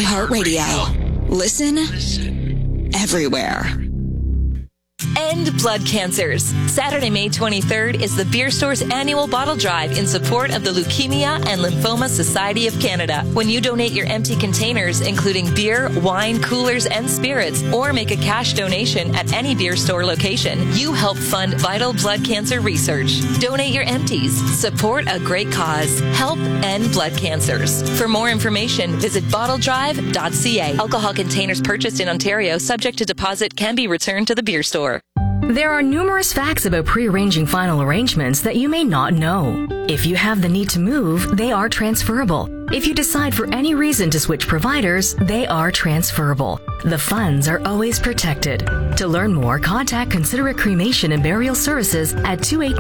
iHeartRadio. Listen everywhere. End blood cancers. Saturday, May 23rd is the Beer Store's annual bottle drive in support of the Leukemia and Lymphoma Society of Canada. When you donate your empty containers, including beer, wine, coolers, and spirits, or make a cash donation at any Beer Store location, you help fund vital blood cancer research. Donate your empties. Support a great cause. Help end blood cancers. For more information, visit bottledrive.ca. Alcohol containers purchased in Ontario, subject to deposit, can be returned to the Beer Store. There are numerous facts about pre-arranging final arrangements that you may not know. If you have the need to move, they are transferable. If you decide for any reason to switch providers, they are transferable. The funds are always protected. To learn more, contact Considerate Cremation and Burial Services at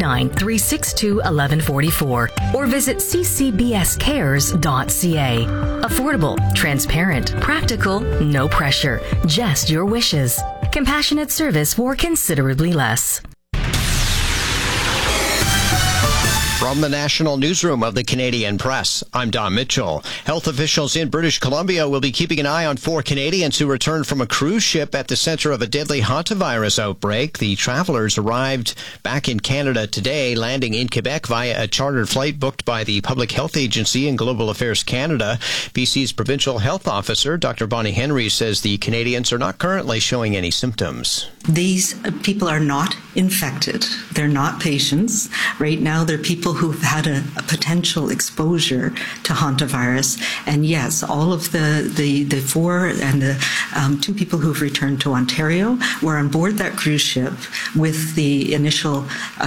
289-362-1144 or visit ccbscares.ca. Affordable, transparent, practical, no pressure, just your wishes. Compassionate service for considerably less. From the National Newsroom of the Canadian Press, I'm Don Mitchell. Health officials in British Columbia will be keeping an eye on 4 Canadians who returned from a cruise ship at the center of a deadly hantavirus outbreak. The travelers arrived back in Canada today, landing in Quebec via a chartered flight booked by the Public Health Agency and Global Affairs Canada. BC's provincial health officer, Dr. Bonnie Henry, says the Canadians are not currently showing any symptoms. These people are not infected. They're not patients. Right now, they're people who've had a potential exposure to hantavirus. And yes, all of the 4 and the 2 people who've returned to Ontario were on board that cruise ship with the initial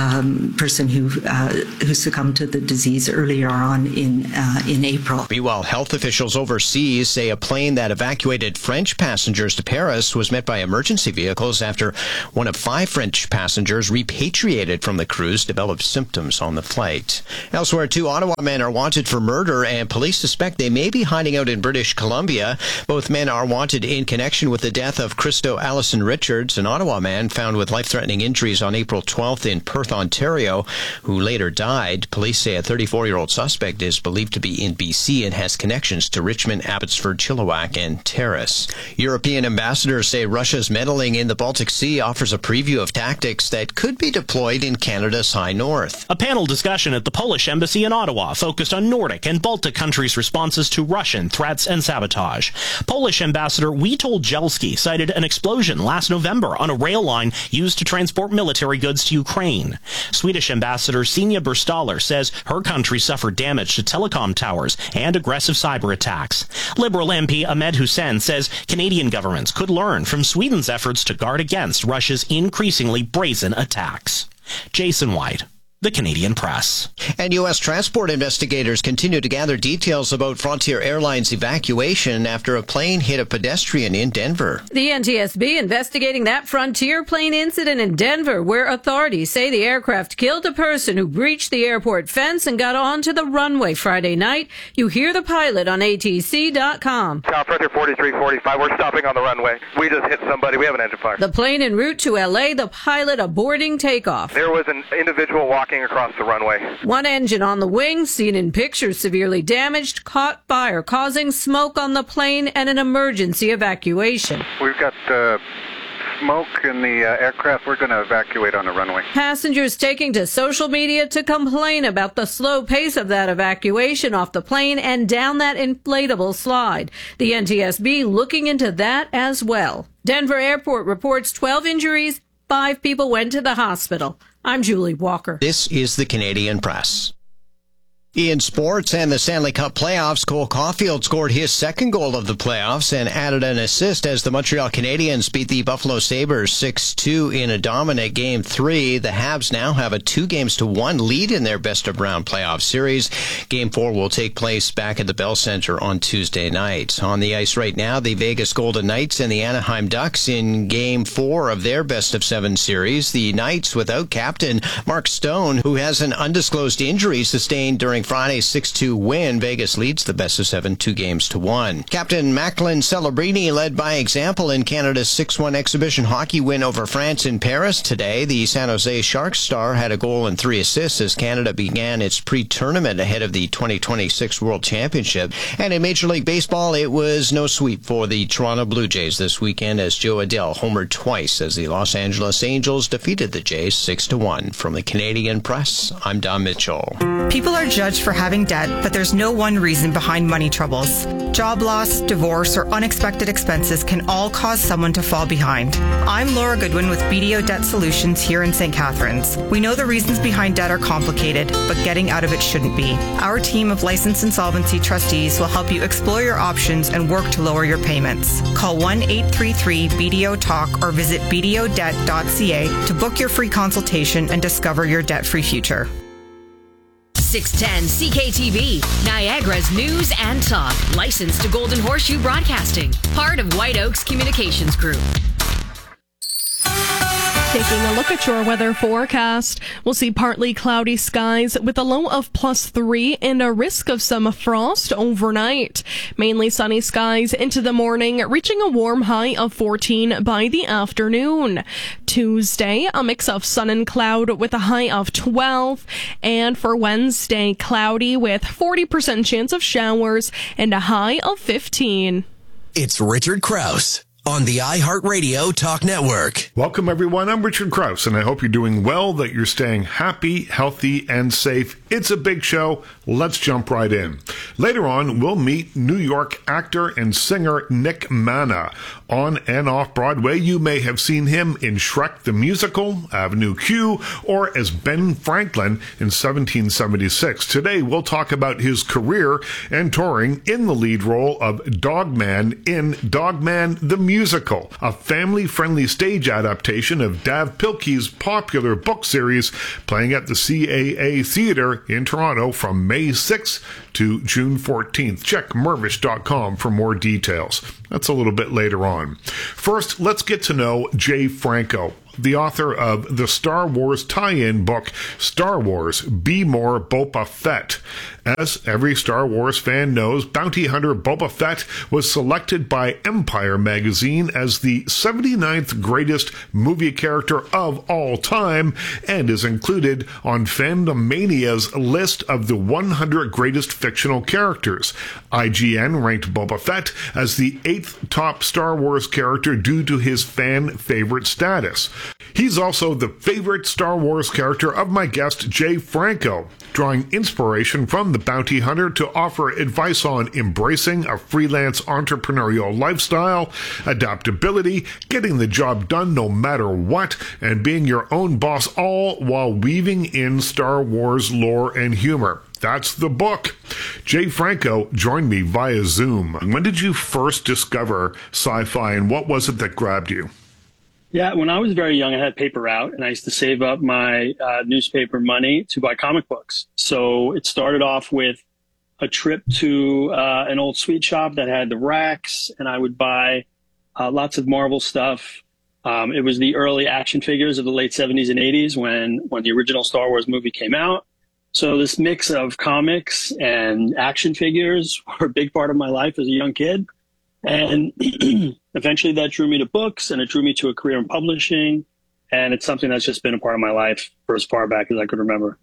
person who succumbed to the disease earlier on in April. Meanwhile, health officials overseas say a plane that evacuated French passengers to Paris was met by emergency vehicles after one of 5 French passengers repatriated from the cruise developed symptoms on the flight. Elsewhere, 2 Ottawa men are wanted for murder, and police suspect they may be hiding out in British Columbia. Both men are wanted in connection with the death of Christo Allison Richards, an Ottawa man found with life-threatening injuries on April 12th in Perth, Ontario, who later died. Police say a 34-year-old suspect is believed to be in BC and has connections to Richmond, Abbotsford, Chilliwack, and Terrace. European ambassadors say Russia's meddling in the Baltic Sea offers a preview of tactics that could be deployed in Canada's high north. A panel discussion at the Polish Embassy in Ottawa focused on Nordic and Baltic countries' responses to Russian threats and sabotage. Polish Ambassador Witold Jelski cited an explosion last November on a rail line used to transport military goods to Ukraine. Swedish Ambassador Sina Burstaller says her country suffered damage to telecom towers and aggressive cyber attacks. Liberal MP Ahmed Hussein says Canadian governments could learn from Sweden's efforts to guard against Russia's increasingly brazen attacks. Jason White, The Canadian Press. And U.S. transport investigators continue to gather details about Frontier Airlines' evacuation after a plane hit a pedestrian in Denver. The NTSB investigating that Frontier plane incident in Denver, where authorities say the aircraft killed a person who breached the airport fence and got onto the runway Friday night. You hear the pilot on ATC.com. Frontier 4345, we're stopping on the runway. We just hit somebody. We have an engine fire. The plane en route to L.A., the pilot aborting takeoff. There was an individual walking across the runway. One engine on the wing, seen in pictures severely damaged, caught fire, causing smoke on the plane and an emergency evacuation. We've got smoke in the aircraft. We're going to evacuate on the runway. Passengers taking to social media to complain about the slow pace of that evacuation off the plane and down that inflatable slide. The NTSB looking into that as well. Denver Airport reports 12 injuries. 5 people went to the hospital. I'm Julie Walker. This is the Canadian Press. In sports and the Stanley Cup playoffs, Cole Caulfield scored his second goal of the playoffs and added an assist as the Montreal Canadiens beat the Buffalo Sabres 6-2 in a dominant Game 3. The Habs now have a 2-1 lead in their best-of-round playoff series. Game 4 will take place back at the Bell Center on Tuesday night. On the ice right now, the Vegas Golden Knights and the Anaheim Ducks in Game 4 of their best-of-7 series. The Knights without captain Mark Stone, who has an undisclosed injury sustained during Friday's 6-2 win, Vegas leads the best of 7, 2-1. Captain Macklin Celebrini led by example in Canada's 6-1 exhibition hockey win over France in Paris today. The San Jose Sharks star had a goal and 3 assists as Canada began its pre-tournament ahead of the 2026 World Championship. And in Major League Baseball, it was no sweep for the Toronto Blue Jays this weekend as Joe Adell homered twice as the Los Angeles Angels defeated the Jays 6-1. From the Canadian Press, I'm Don Mitchell. People are judged for having debt, but there's no one reason behind money troubles. Job loss, divorce, or unexpected expenses can all cause someone to fall behind. I'm Laura Goodwin with BDO Debt Solutions here in St. Catharines. We know the reasons behind debt are complicated, but getting out of it shouldn't be. Our team of licensed insolvency trustees will help you explore your options and work to lower your payments. Call 1-833-BDO-TALK or visit bdodebt.ca to book your free consultation and discover your debt-free future. 610 CKTV, Niagara's news and talk. Licensed to Golden Horseshoe Broadcasting. Part of White Oaks Communications Group. Taking a look at your weather forecast, we'll see partly cloudy skies with a low of +3 and a risk of some frost overnight. Mainly sunny skies into the morning, reaching a warm high of 14 by the afternoon. Tuesday, a mix of sun and cloud with a high of 12. And for Wednesday, cloudy with 40% chance of showers and a high of 15. It's Richard Krause on the iHeartRadio Talk Network. Welcome, everyone. I'm Richard Krause, and I hope you're doing well, that you're staying happy, healthy, and safe. It's a big show. Let's jump right in. Later on, we'll meet New York actor and singer Nick Mana. On and off Broadway, you may have seen him in Shrek the Musical, Avenue Q, or as Ben Franklin in 1776. Today, we'll talk about his career and touring in the lead role of Dogman in Dogman the Musical, a family-friendly stage adaptation of Dav Pilkey's popular book series, playing at the CAA Theatre in Toronto from May 6th to June 14th. Check Mervish.com for more details. That's a little bit later on. First, let's get to know Jay Franco, the author of the Star Wars tie-in book, Star Wars: Be More Boba Fett. As every Star Wars fan knows, bounty hunter Boba Fett was selected by Empire magazine as the 79th greatest movie character of all time and is included on Fandom Mania's list of the 100 greatest fictional characters. IGN ranked Boba Fett as the 8th top Star Wars character due to his fan favorite status. He's also the favorite Star Wars character of my guest, Jay Franco, drawing inspiration from the bounty hunter to offer advice on embracing a freelance entrepreneurial lifestyle, adaptability, getting the job done no matter what, and being your own boss, all while weaving in Star Wars lore and humor. That's the book. Jay Franco joined me via Zoom. When did you first discover sci-fi, and what was it that grabbed you? Yeah, when I was very young, I had paper route, and I used to save up my newspaper money to buy comic books. So it started off with a trip to an old sweet shop that had the racks, and I would buy lots of Marvel stuff. It was the early action figures of the late 70s and 80s when the original Star Wars movie came out. So this mix of comics and action figures were a big part of my life as a young kid. And eventually that drew me to books, and it drew me to a career in publishing. And it's something that's just been a part of my life for as far back as I could remember.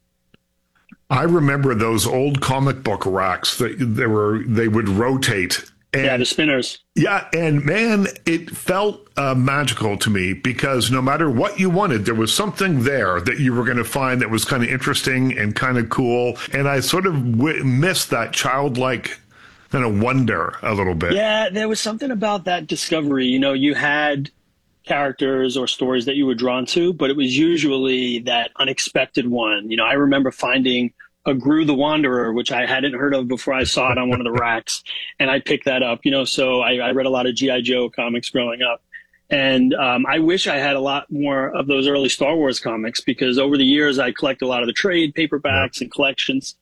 I remember those old comic book racks that they would rotate. And, yeah, the spinners. Yeah, and man, it felt magical to me because no matter what you wanted, there was something there that you were going to find that was kind of interesting and kind of cool. And I sort of missed that childlike kind of wonder a little bit. Yeah, there was something about that discovery. You know, you had characters or stories that you were drawn to, but it was usually that unexpected one. You know, I remember finding a Gru the Wanderer, which I hadn't heard of before I saw it on one of the racks, and I picked that up. You know, so I read a lot of G.I. Joe comics growing up. And I wish I had a lot more of those early Star Wars comics because over the years I collect a lot of the trade paperbacks and collections.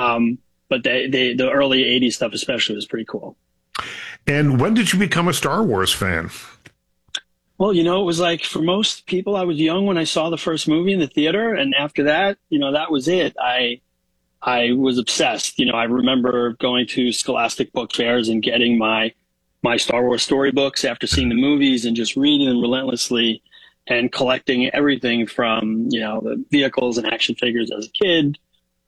But the early 80s stuff especially was pretty cool. And when did you become a Star Wars fan? Well, you know, it was like for most people, I was young when I saw the first movie in the theater. And after that, you know, that was it. I I was obsessed. I remember going to Scholastic book fairs and getting my Star Wars storybooks after seeing the movies and just reading them relentlessly and collecting everything from, the vehicles and action figures as a kid.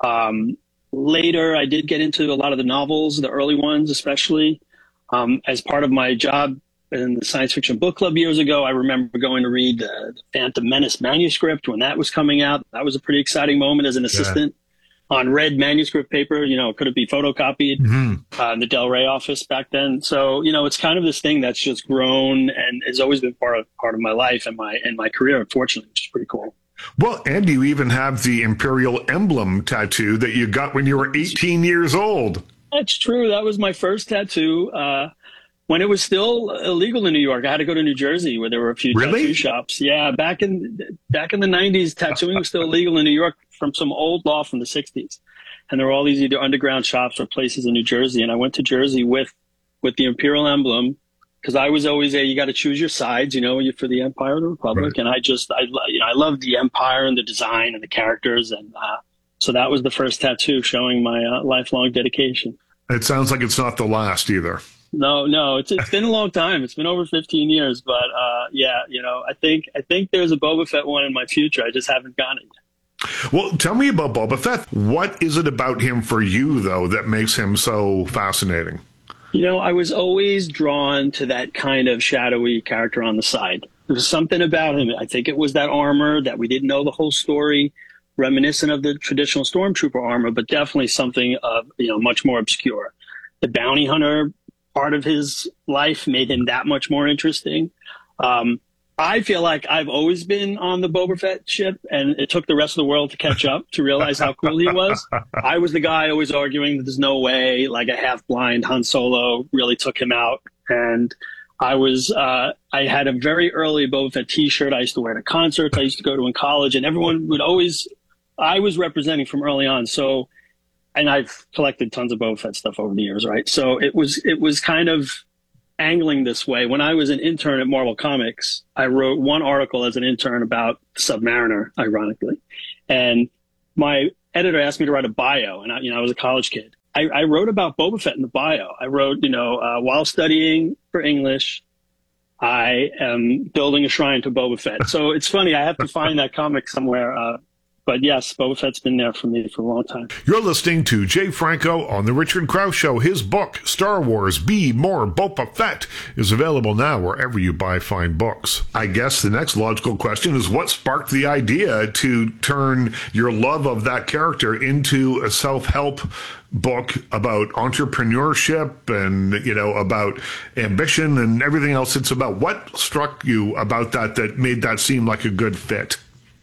Later, I did get into a lot of the novels, the early ones especially. As part of my job in the science fiction book club years ago, I remember going to read the Phantom Menace manuscript when that was coming out. That was a pretty exciting moment as an assistant on red manuscript paper. Could it be photocopied in the Del Rey office back then? So, it's kind of this thing that's just grown and has always been part of my life and my career, unfortunately, which is pretty cool. Well, and you even have the Imperial emblem tattoo that you got when you were 18 years old. That's true. That was my first tattoo. When it was still illegal in New York, I had to go to New Jersey where there were a few tattoo shops. Yeah, back in the 90s, tattooing was still illegal in New York from some old law from the 60s. And there were all these either underground shops or places in New Jersey. And I went to Jersey with the Imperial emblem because I was always you got to choose your sides, for the Empire or the Republic. Right. And I loved the Empire and the design and the characters. And so that was the first tattoo showing my lifelong dedication. It sounds like it's not the last either. No, it's been a long time. It's been over 15 years, but I think there's a Boba Fett one in my future. I just haven't gotten it yet. Well, tell me about Boba Fett. What is it about him for you, though, that makes him so fascinating? I was always drawn to that kind of shadowy character on the side. There was something about him. I think it was that armor that we didn't know the whole story, reminiscent of the traditional Stormtrooper armor, but definitely something much more obscure. The bounty hunter part of his life made him that much more interesting. I feel like I've always been on the Boba Fett ship, and it took the rest of the world to catch up to realize how cool he was. I was the guy always arguing that there's no way, like a half-blind Han Solo really took him out. And I had a very early Boba Fett t-shirt I used to wear to concerts I used to go to in college, and everyone would I was representing from early on. So, and I've collected tons of Boba Fett stuff over the years, right? So it was kind of angling this way. When I was an intern at Marvel Comics, I wrote one article as an intern about Submariner, ironically. And my editor asked me to write a bio, and I was a college kid. I wrote about Boba Fett in the bio. I wrote, while studying for English, I am building a shrine to Boba Fett. So it's funny, I have to find that comic somewhere. But yes, Boba Fett's been there for me for a long time. You're listening to Jay Franco on The Richard Krause Show. His book, Star Wars, Be More Boba Fett, is available now wherever you buy fine books. I guess the next logical question is what sparked the idea to turn your love of that character into a self-help book about entrepreneurship and, about ambition and everything else it's about. What struck you about that made that seem like a good fit?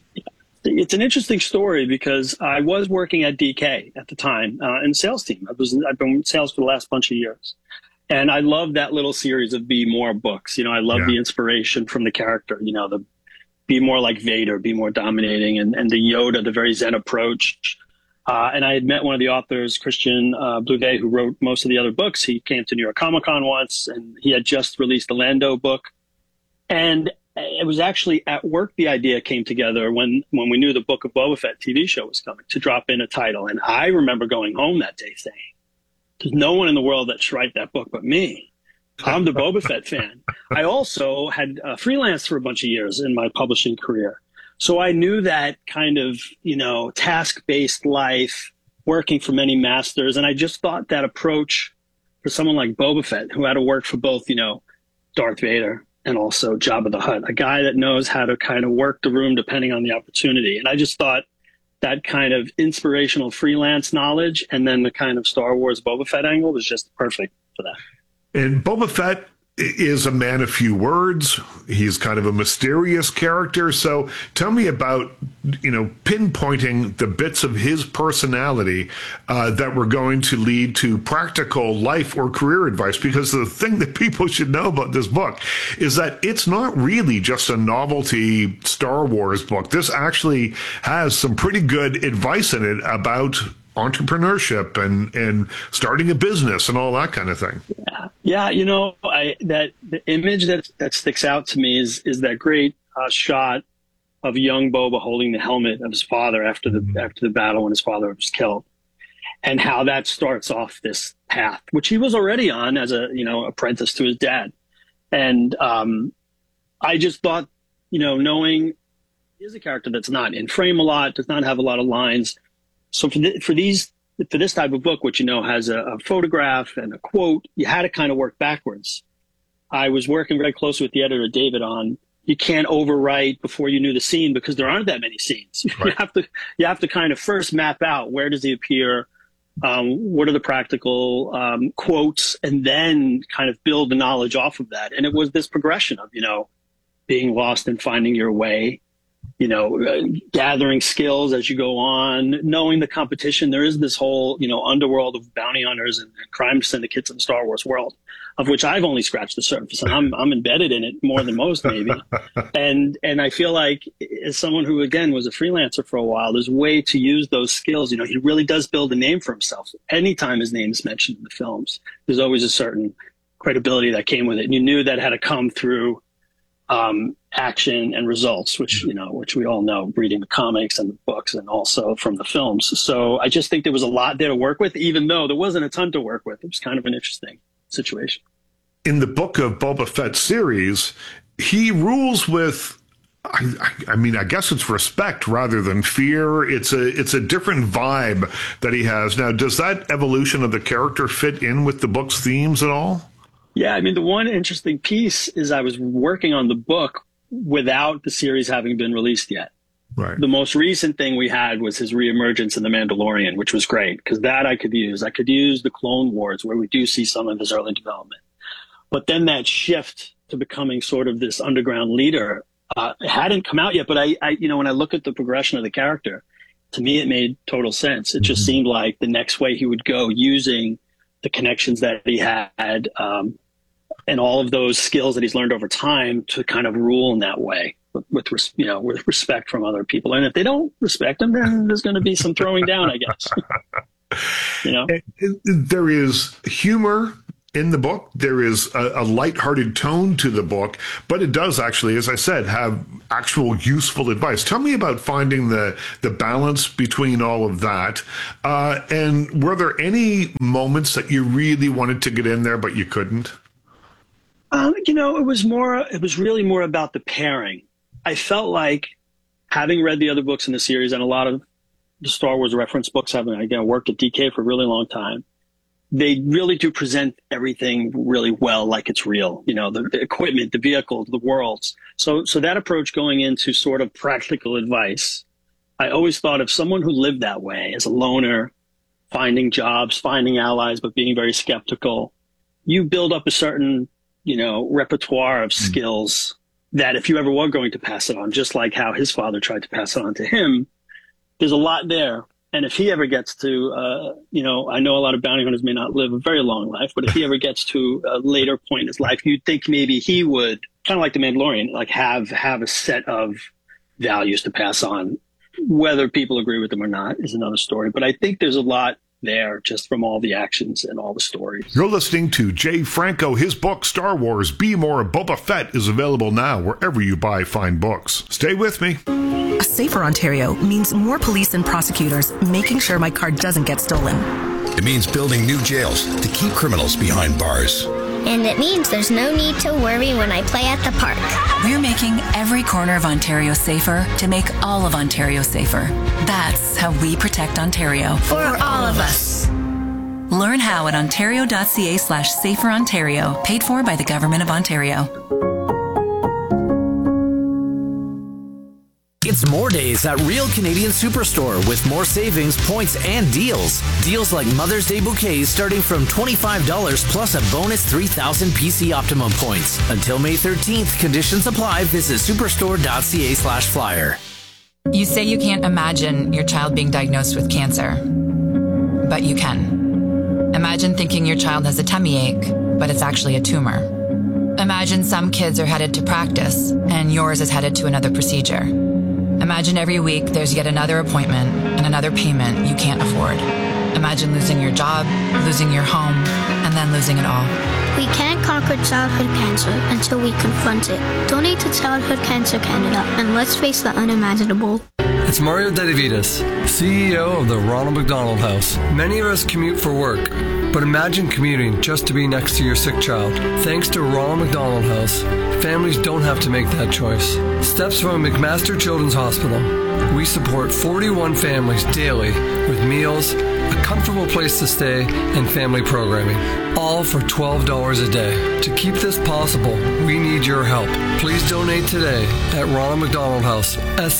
It's an interesting story because I was working at DK at the time in the sales team. I've been in sales for the last bunch of years. And I love that little series of Be More books. I love the inspiration from the character, the be more like Vader, be more dominating, and the Yoda, the very Zen approach. And I had met one of the authors, Christian Bluvet, who wrote most of the other books. He came to New York Comic Con once, and he had just released the Lando book. And it was actually at work the idea came together when we knew the Book of Boba Fett TV show was coming to drop in a title. And I remember going home that day saying, there's no one in the world that should write that book but me. I'm the Boba Fett fan. I also had freelanced for a bunch of years in my publishing career. So I knew that kind of, task-based life, working for many masters. And I just thought that approach for someone like Boba Fett, who had to work for both, Darth Vader and also Jabba the Hutt, a guy that knows how to kind of work the room depending on the opportunity. And I just thought that kind of inspirational freelance knowledge and then the kind of Star Wars Boba Fett angle was just perfect for that. And Boba Fett is a man of few words. He's kind of a mysterious character. So tell me about, pinpointing the bits of his personality that were going to lead to practical life or career advice. Because the thing that people should know about this book is that it's not really just a novelty Star Wars book. This actually has some pretty good advice in it about entrepreneurship and starting a business and all that kind of thing. Yeah. The image that sticks out to me is that great shot of young Boba holding the helmet of his father after the battle when his father was killed. and how that starts off this path, which he was already on as a, apprentice to his dad. And I just thought, knowing he's a character that's not in frame a lot, does not have a lot of lines. So for this type of book, which, has a photograph and a quote, you had to kind of work backwards. I was working very closely with the editor, David, on you can't overwrite before you knew the scene because there aren't that many scenes. Right. You have to kind of first map out where does he appear, what are the practical quotes, and then kind of build the knowledge off of that. And it was this progression of, being lost and finding your way, gathering skills as you go on, knowing the competition. There is this whole, underworld of bounty hunters and crime syndicates in the Star Wars world, of which I've only scratched the surface. And I'm embedded in it more than most, maybe. And I feel like, as someone who, again, was a freelancer for a while, there's a way to use those skills. He really does build a name for himself. Anytime his name is mentioned in the films, there's always a certain credibility that came with it. And you knew that had to come through action and results, which we all know, reading the comics and the books and also from the films. So I just think there was a lot there to work with, even though there wasn't a ton to work with. It was kind of an interesting situation. In the Book of Boba Fett series, he rules with, I guess it's respect rather than fear. It's a different vibe that he has. Now, does that evolution of the character fit in with the book's themes at all? Yeah, the one interesting piece is I was working on the book without the series having been released yet. Right. The most recent thing we had was his reemergence in The Mandalorian, which was great because that I could use. I could use the Clone Wars where we do see some of his early development. But then that shift to becoming sort of this underground leader hadn't come out yet. But I when I look at the progression of the character, to me, it made total sense. It just seemed like the next way he would go using the connections that he had, and all of those skills that he's learned over time to kind of rule in that way with respect from other people. And if they don't respect him, then there's going to be some throwing down, I guess. There is humor in the book. There is a lighthearted tone to the book, but it does actually, as I said, have actual useful advice. Tell me about finding the balance between all of that. And were there any moments that you really wanted to get in there, but you couldn't? It was really more about the pairing. I felt like, having read the other books in the series and a lot of the Star Wars reference books, having, again, worked at DK for a really long time, they really do present everything really well, like it's real. The equipment, the vehicles, the worlds. So that approach going into sort of practical advice, I always thought of someone who lived that way as a loner, finding jobs, finding allies, but being very skeptical. You build up a certain repertoire of skills that if you ever were going to pass it on, just like how his father tried to pass it on to him, there's a lot there. And if he ever gets to, I know a lot of bounty hunters may not live a very long life, but if he ever gets to a later point in his life, you'd think maybe he would, kind of like the Mandalorian, like have a set of values to pass on. Whether people agree with them or not is another story. But I think there's a lot there just from all the actions and all the stories. You're listening to Jay Franco. His book, Star Wars, Be More Boba Fett, is available now wherever you buy fine books. Stay with me. A safer Ontario means more police and prosecutors making sure my car doesn't get stolen. It means building new jails to keep criminals behind bars. And it means there's no need to worry when I play at the park. We're making every corner of Ontario safer to make all of Ontario safer. That's how we protect Ontario. For all of us. Learn how at ontario.ca/saferontario, paid for by the Government of Ontario. It's more days at Real Canadian Superstore with more savings, points, and deals. Deals like Mother's Day bouquets starting from $25 plus a bonus 3,000 PC Optimum points. Until May 13th, conditions apply. Visit superstore.ca/flyer. You say you can't imagine your child being diagnosed with cancer, but you can. Imagine thinking your child has a tummy ache, but it's actually a tumor. Imagine some kids are headed to practice and yours is headed to another procedure. Imagine every week there's yet another appointment and another payment you can't afford. Imagine losing your job, losing your home, and then losing it all. We can't conquer childhood cancer until we confront it. Donate to Childhood Cancer Canada and let's face the unimaginable. It's Mario Dedivitas, CEO of the Ronald McDonald House. Many of us commute for work, but imagine commuting just to be next to your sick child. Thanks to Ronald McDonald House, families don't have to make that choice. Steps from McMaster Children's Hospital. We support 41 families daily with meals, a comfortable place to stay, and family programming, all for $12 a day. To keep this possible, we need your help. Please donate today at Ronald McDonald House,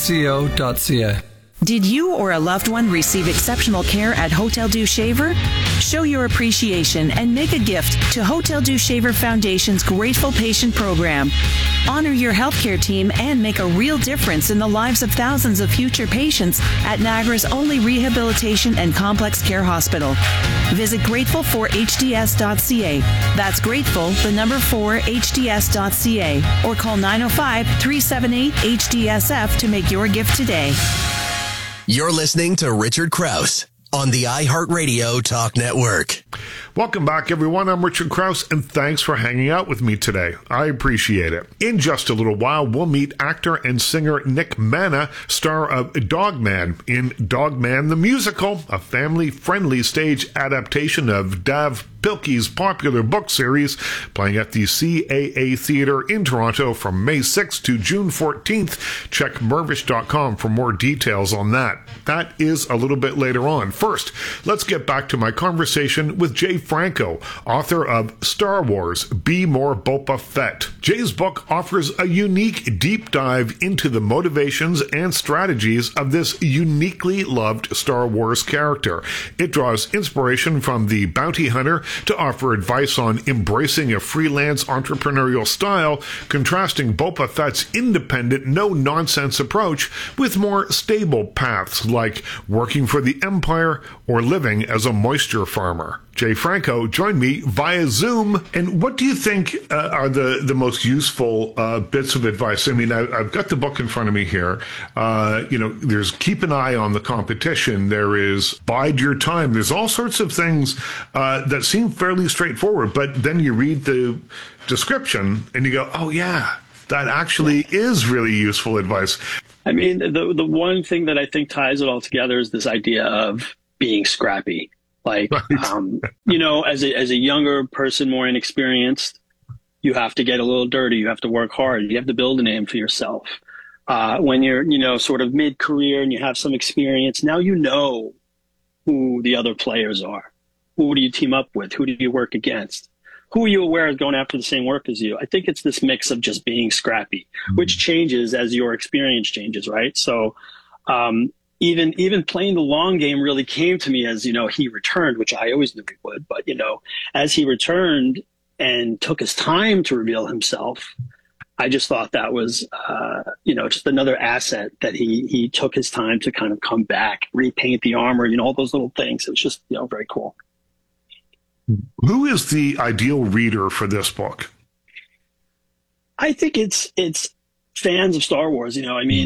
sco.ca. Did you or a loved one receive exceptional care at Hotel du Shaver? Show your appreciation and make a gift to Hotel du Shaver Foundation's Grateful Patient Program. Honor your healthcare team and make a real difference in the lives of thousands of future patients at Niagara's only rehabilitation and complex care hospital. Visit grateful4hds.ca. That's grateful, the number 4hds.ca, or call 905-378-HDSF to make your gift today. You're listening to Richard Krause on the iHeartRadio Talk Network. Welcome back, everyone. I'm Richard Krause, and thanks for hanging out with me today. I appreciate it. In just a little while, we'll meet actor and singer Nick Mana, star of Dogman in Dogman the Musical, a family-friendly stage adaptation of Dav Pilkey's popular book series, playing at the CAA Theatre in Toronto from May 6th to June 14th. Check Mirvish.com for more details on that. That is a little bit later on. First, let's get back to my conversation with Jay Franco, author of Star Wars, Be More Boba Fett. Jay's book offers a unique deep dive into the motivations and strategies of this uniquely loved Star Wars character. It draws inspiration from the bounty hunter to offer advice on embracing a freelance entrepreneurial style, contrasting Boba Fett's independent, no-nonsense approach with more stable paths like working for the Empire or living as a moisture farmer. Jay Franco joined me via Zoom. And what do you think are the most useful bits of advice? I mean, I've got the book in front of me here. There's keep an eye on the competition. There is bide your time. There's all sorts of things that seem fairly straightforward. But then you read the description and you go, oh, yeah, that actually is really useful advice. I mean, the one thing that I think ties it all together is this idea of being scrappy. Like, right. As a younger person, more inexperienced, you have to get a little dirty. You have to work hard. You have to build a name for yourself. When you're, sort of mid-career and you have some experience, now you know who the other players are. Who do you team up with? Who do you work against? Who are you aware is going after the same work as you? I think it's this mix of just being scrappy, which changes as your experience changes, right? So, even playing the long game really came to me as, he returned, which I always knew he would. But, as he returned and took his time to reveal himself, I just thought that was, just another asset that he took his time to kind of come back, repaint the armor, all those little things. It was just, very cool. Who is the ideal reader for this book? I think it's fans of Star Wars.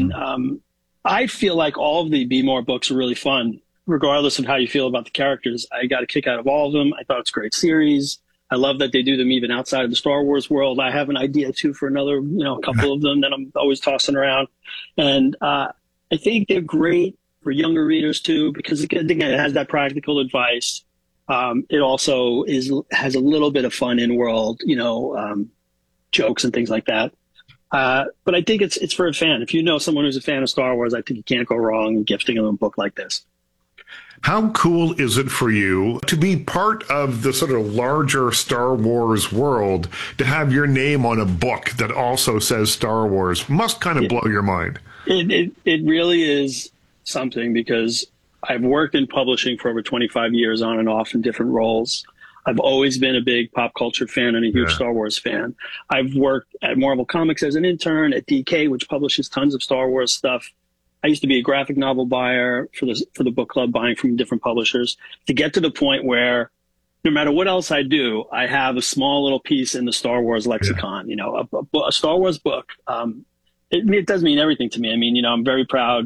I feel like all of the Be More books are really fun, regardless of how you feel about the characters. I got a kick out of all of them. I thought it's a great series. I love that they do them even outside of the Star Wars world. I have an idea, too, for another, couple of them that I'm always tossing around. And I think they're great for younger readers, too, because, again, it has that practical advice. It also has a little bit of fun in-world, jokes and things like that. But I think it's for a fan. If you know someone who's a fan of Star Wars, I think you can't go wrong in gifting them a book like this. How cool is it for you to be part of the sort of larger Star Wars world, to have your name on a book that also says Star Wars? Must kind of blow your mind. It really is something, because I've worked in publishing for over 25 years on and off in different roles. I've always been a big pop culture fan and a huge Star Wars fan. I've worked at Marvel Comics as an intern, at DK, which publishes tons of Star Wars stuff. I used to be a graphic novel buyer for the book club, buying from different publishers, to get to the point where no matter what else I do, I have a small little piece in the Star Wars lexicon. A Star Wars book. It does mean everything to me. I mean, I'm very proud.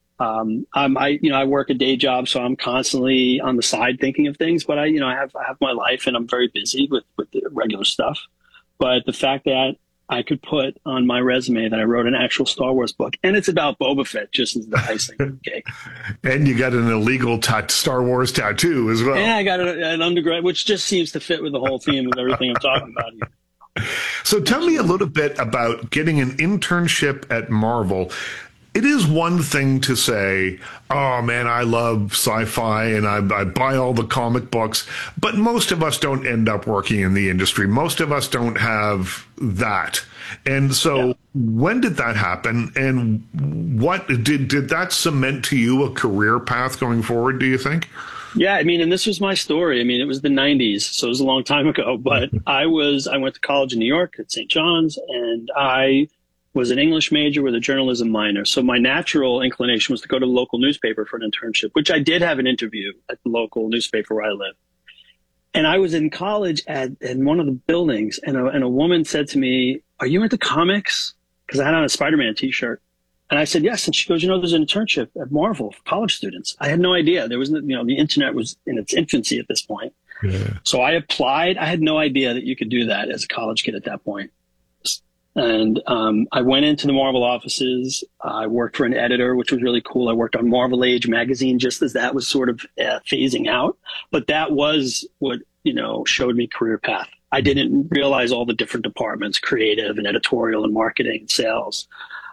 I work a day job, so I'm constantly on the side thinking of things, but I have my life and I'm very busy with the regular stuff. But the fact that I could put on my resume that I wrote an actual Star Wars book, and it's about Boba Fett, just as the icing on the cake. And you got an illegal Star Wars tattoo as well. Yeah, I got an undergrad, which just seems to fit with the whole theme of everything I'm talking about here. So tell me a little bit about getting an internship at Marvel. It is one thing to say, oh man, I love sci-fi and I buy all the comic books, but most of us don't end up working in the industry. Most of us don't have that. And so when did that happen? And what did that cement to you a career path going forward, do you think? Yeah, I mean, and this was my story. I mean, it was the 90s, so it was a long time ago, but I went to college in New York at St. John's, and I was an English major with a journalism minor. So my natural inclination was to go to the local newspaper for an internship, which I did have an interview at the local newspaper where I live. And I was in college in one of the buildings, and a woman said to me, "Are you into comics?" Because I had on a Spider-Man t-shirt. And I said, yes. And she goes, there's an internship at Marvel for college students. I had no idea. There was, the internet was in its infancy at this point. Yeah. So I applied. I had no idea that you could do that as a college kid at that point. And I went into the Marvel offices. I worked for an editor, which was really cool. I worked on Marvel Age magazine just as that was sort of phasing out. But that was what, showed me career path. I didn't realize all the different departments, creative and editorial and marketing and sales.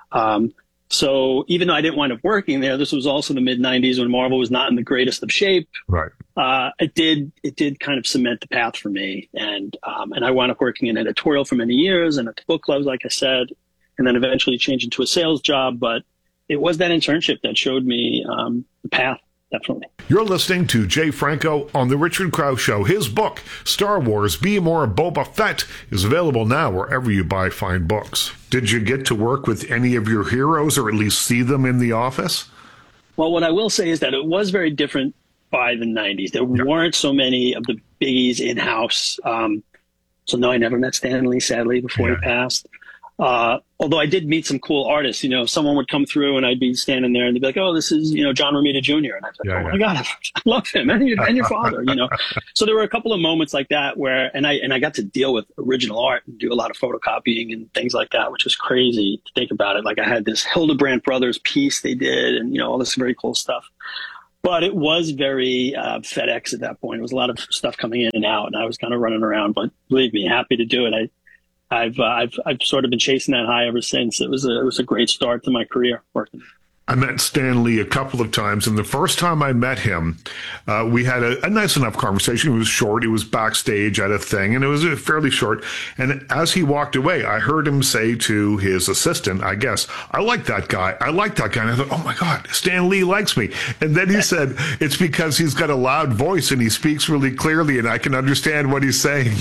So even though I didn't wind up working there, this was also the mid-90s when Marvel was not in the greatest of shape. Right. It did kind of cement the path for me. And I wound up working in editorial for many years and at the book clubs, like I said, and then eventually changed into a sales job. But it was that internship that showed me the path. Definitely. You're listening to Jay Franco on The Richard Krause Show. His book, Star Wars, Be More Boba Fett, is available now wherever you buy fine books. Did you get to work with any of your heroes or at least see them in the office? Well, what I will say is that it was very different by the 90s. There weren't so many of the biggies in-house. So no, I never met Stan Lee, sadly, before he passed. Although I did meet some cool artists, someone would come through and I'd be standing there and they'd be like, oh, this is, John Romita Jr. And I'd be like, oh my God, I love him and your father, So there were a couple of moments like that where, and I got to deal with original art and do a lot of photocopying and things like that, which was crazy to think about it. Like I had this Hildebrandt Brothers piece they did and, all this very cool stuff. But it was very FedEx at that point. It was a lot of stuff coming in and out and I was kind of running around, but believe me, happy to do it. I've sort of been chasing that high ever since. It was a great start to my career working. I met Stan Lee a couple of times, and the first time I met him, we had a nice enough conversation. It was short. It was backstage at a thing, and it was fairly short. And as he walked away, I heard him say to his assistant, I guess, I like that guy. And I thought, oh my God, Stan Lee likes me. And then he said, it's because he's got a loud voice and he speaks really clearly, and I can understand what he's saying.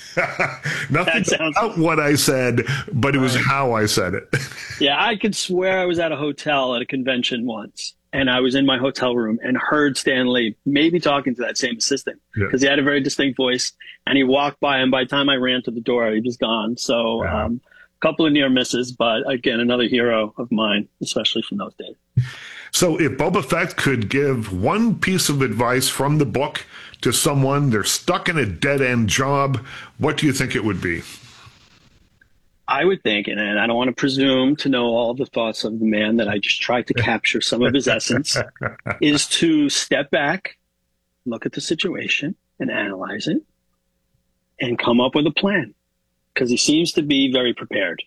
Nothing about what I said, but it was how I said it. Yeah, I could swear I was at a hotel at a convention once, and I was in my hotel room and heard Stan Lee maybe talking to that same assistant because he had a very distinct voice, and he walked by, and by the time I ran to the door, he was gone. So a couple of near misses, but again, another hero of mine, especially from those days. So if Boba Fett could give one piece of advice from the book to someone, they're stuck in a dead-end job, what do you think it would be? I would think, and I don't want to presume to know all the thoughts of the man that I just tried to capture some of his essence, is to step back, look at the situation and analyze it and come up with a plan. Because he seems to be very prepared.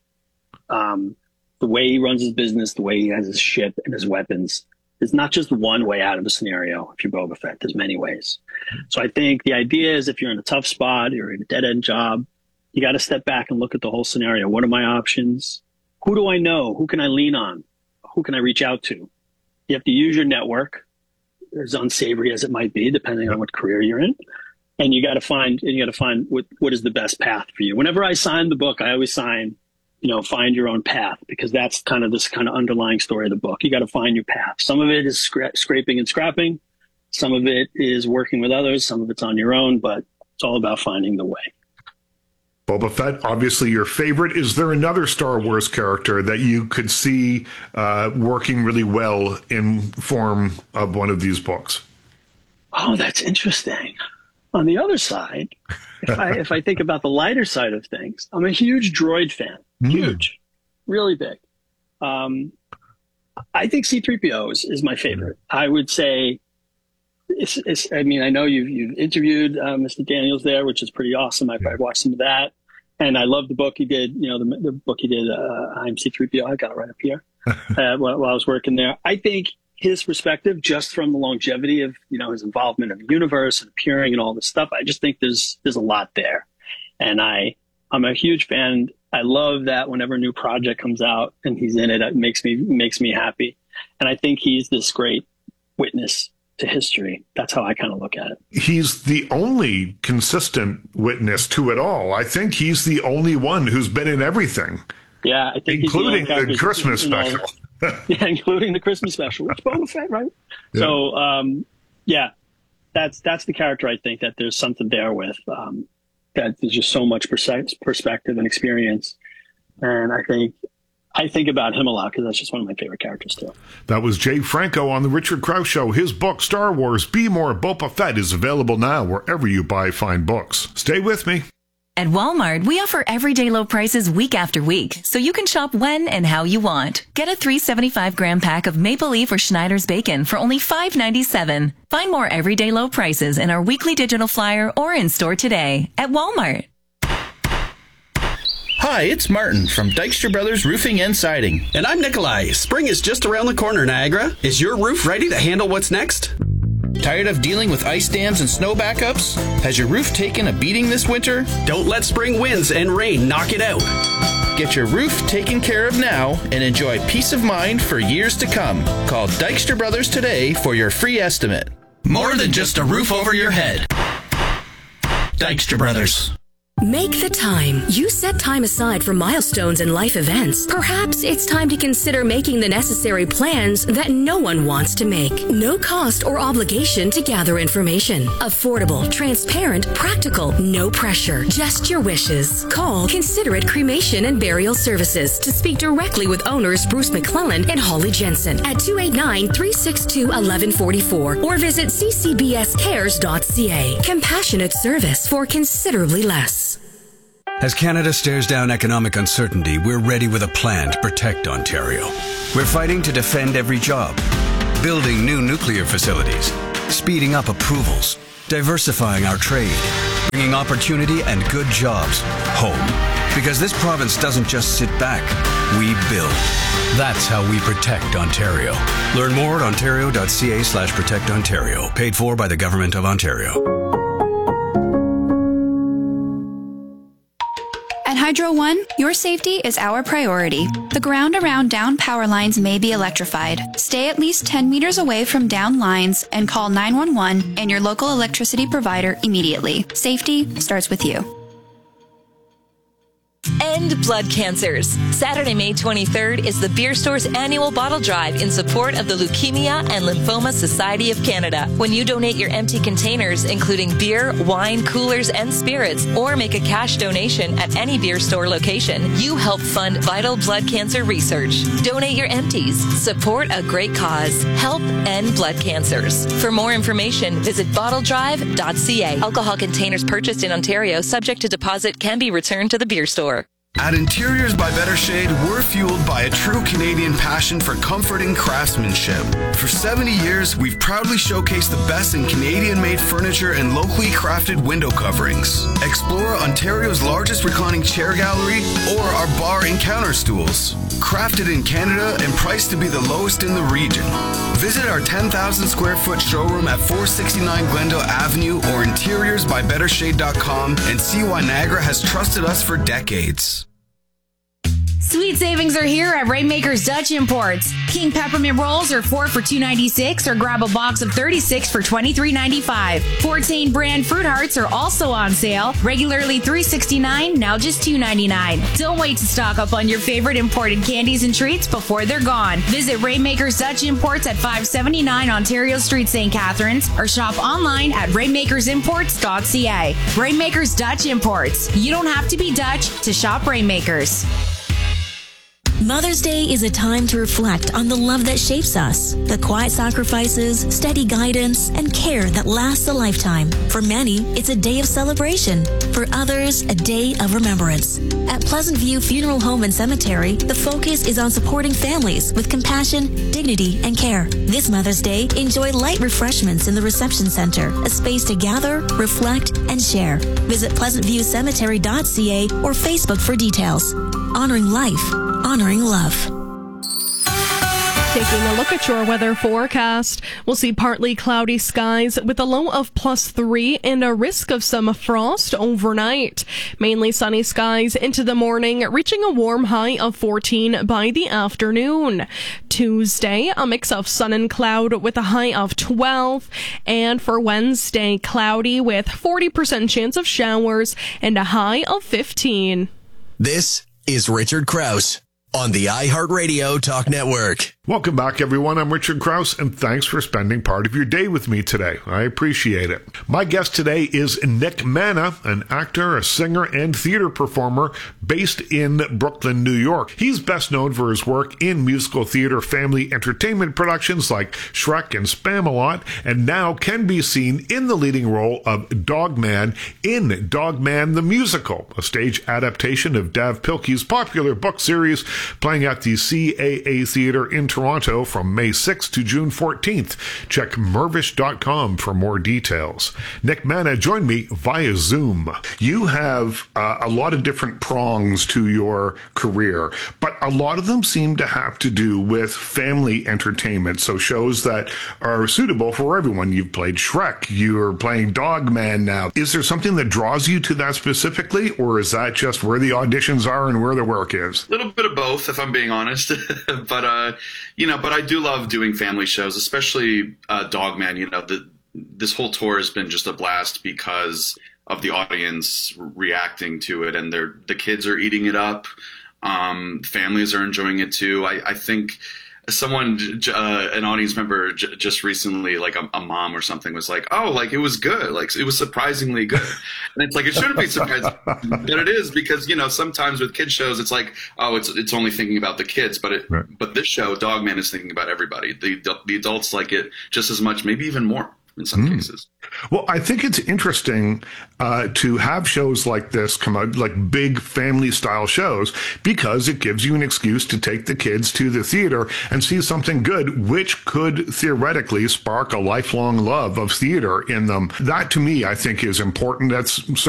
The way he runs his business, the way he has his ship and his weapons, there's not just one way out of a scenario if you're Boba Fett. There's many ways. So I think the idea is if you're in a tough spot, you're in a dead-end job, you got to step back and look at the whole scenario. What are my options? Who do I know? Who can I lean on? Who can I reach out to? You have to use your network, as unsavory as it might be, depending on what career you're in. And you got to find what is the best path for you. Whenever I sign the book, I always sign, find your own path, because that's kind of this kind of underlying story of the book. You got to find your path. Some of it is scraping and scrapping. Some of it is working with others. Some of it's on your own, but it's all about finding the way. Boba Fett, obviously your favorite. Is there another Star Wars character that you could see working really well in form of one of these books? Oh, that's interesting. On the other side, if I think about the lighter side of things, I'm a huge droid fan. Huge. Really big. I think C-3PO is my favorite. I would say, I know you've interviewed Mr. Daniels there, which is pretty awesome. I've watched some of that. And I love the book he did, the book he did, I'm C-3PO. I got it right up here while I was working there. I think his perspective, just from the longevity of, his involvement in the universe and appearing and all this stuff, I just think there's a lot there. And I'm a huge fan. I love that whenever a new project comes out and he's in it, it makes me happy. And I think he's this great witness to history. That's how I kind of look at it. He's the only consistent witness to it all. I think he's the only one who's been in everything. Yeah, I think including the Christmas special. Yeah, including the Christmas special, which Boba Fett, right? Yeah. So, that's the character. I think that there's something there with that there's just so much perspective and experience, and I think about him a lot because that's just one of my favorite characters too. That was Jay Franco on the Richard Krause Show. His book, Star Wars: Be More Boba Fett, is available now wherever you buy fine books. Stay with me. At Walmart, we offer everyday low prices week after week, so you can shop when and how you want. Get a 375-gram pack of Maple Leaf or Schneider's bacon for only $5.97. Find more everyday low prices in our weekly digital flyer or in store today at Walmart. Hi, it's Martin from Dykstra Brothers Roofing and Siding. And I'm Nikolai. Spring is just around the corner, Niagara. Is your roof ready to handle what's next? Tired of dealing with ice dams and snow backups? Has your roof taken a beating this winter? Don't let spring winds and rain knock it out. Get your roof taken care of now and enjoy peace of mind for years to come. Call Dykstra Brothers today for your free estimate. More than just a roof over your head. Dykstra Brothers. Make the time. You set time aside for milestones and life events. Perhaps it's time to consider making the necessary plans that no one wants to make. No cost or obligation to gather information. Affordable, transparent, practical, no pressure. Just your wishes. Call Considerate Cremation and Burial Services to speak directly with owners Bruce McClellan and Holly Jensen at 289-362-1144 or visit ccbscares.ca. Compassionate service for considerably less. As Canada stares down economic uncertainty, we're ready with a plan to protect Ontario. We're fighting to defend every job, building new nuclear facilities, speeding up approvals, diversifying our trade, bringing opportunity and good jobs home. Because this province doesn't just sit back, we build. That's how we protect Ontario. Learn more at ontario.ca/protectontario. Paid for by the Government of Ontario. At Hydro One, your safety is our priority. The ground around down power lines may be electrified. Stay at least 10 meters away from down lines and call 911 and your local electricity provider immediately. Safety starts with you. End blood cancers. Saturday, May 23rd is the Beer Store's annual bottle drive in support of the Leukemia and Lymphoma Society of Canada. When you donate your empty containers, including beer, wine, coolers, and spirits, or make a cash donation at any Beer Store location, you help fund vital blood cancer research. Donate your empties. Support a great cause. Help end blood cancers. For more information, visit bottledrive.ca. Alcohol containers purchased in Ontario, subject to deposit, can be returned to the Beer Store. At Interiors by Better Shade, we're fueled by a true Canadian passion for comfort and craftsmanship. For 70 years, we've proudly showcased the best in Canadian-made furniture and locally crafted window coverings. Explore Ontario's largest reclining chair gallery or our bar and counter stools. Crafted in Canada and priced to be the lowest in the region. Visit our 10,000 square foot showroom at 469 Glendale Avenue or interiorsbybettershade.com and see why Niagara has trusted us for decades. Sweet savings are here at Rainmaker's Dutch Imports. King peppermint rolls are 4 for $2.96 or grab a box of 36 for $23.95. Fortain brand fruit hearts are also on sale. Regularly $3.69, now just $2.99. Don't wait to stock up on your favorite imported candies and treats before they're gone. Visit Rainmaker's Dutch Imports at 579 Ontario Street, St. Catharines, or shop online at rainmakersimports.ca. Rainmaker's Dutch Imports. You don't have to be Dutch to shop Rainmakers. Mother's Day is a time to reflect on the love that shapes us, the quiet sacrifices, steady guidance, and care that lasts a lifetime. For many, it's a day of celebration. For others, a day of remembrance. At Pleasant View Funeral Home and Cemetery, the focus is on supporting families with compassion, dignity, and care. This Mother's Day, enjoy light refreshments in the reception center, a space to gather, reflect, and share. Visit pleasantviewcemetery.ca or Facebook for details. Honoring life, honoring love. Taking a look at your weather forecast, we'll see partly cloudy skies with a low of +3 and a risk of some frost overnight. Mainly sunny skies into the morning, reaching a warm high of 14 by the afternoon. Tuesday, a mix of sun and cloud with a high of 12. And for Wednesday, cloudy with 40% chance of showers and a high of 15. This is Richard Krause on the iHeartRadio Talk Network. Welcome back, everyone. I'm Richard Krause, and thanks for spending part of your day with me today. I appreciate it. My guest today is Nick Mana, an actor, a singer, and theater performer based in Brooklyn, New York. He's best known for his work in musical theater family entertainment productions like Shrek and Spamalot, and now can be seen in the leading role of Dogman in Dogman the Musical, a stage adaptation of Dav Pilkey's popular book series, playing at the CAA Theater in Toronto from May 6th to June 14th. Check Mervish.com for more details. Nick Mana joined me via Zoom. You have a lot of different prongs to your career, but a lot of them seem to have to do with family entertainment, so shows that are suitable for everyone. You've played Shrek, you're playing Dogman now. Is there something that draws you to that specifically, or is that just where the auditions are and where the work is? A little bit of both, if I'm being honest. But I do love doing family shows, especially Dogman. This whole tour has been just a blast because of the audience reacting to it, and the kids are eating it up. Families are enjoying it too. I think an audience member just recently, like a mom or something, was like, "Oh, like it was good. Like it was surprisingly good." And it's like, it shouldn't be surprising, but it is, because sometimes with kids shows, it's like, oh, it's only thinking about the kids, but this show, Dogman, is thinking about everybody. The adults like it just as much, maybe even more in some cases. Well, I think it's interesting to have shows like this come out, like big family-style shows, because it gives you an excuse to take the kids to the theater and see something good, which could theoretically spark a lifelong love of theater in them. That, to me, I think is important. That's